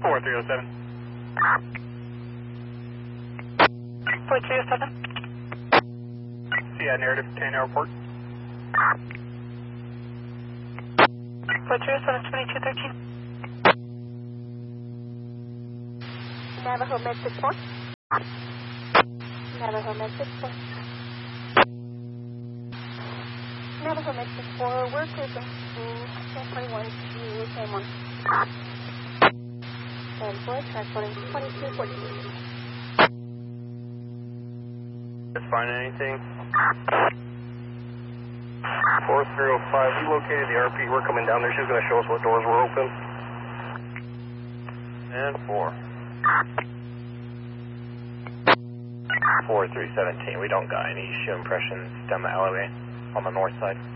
4307. 4307. Yeah, narrative 10 airport. 4307, 2213. Navajo Med 64. Navajo Med 64. Navajo Med 64, we're cruising through 1021 to San Juan. And for transporting 2214. Just find anything? 4305, we located the RP. We're coming down there. She's going to show us what doors were open. And 4317, we don't got any issue impressions down the alleyway on the north side.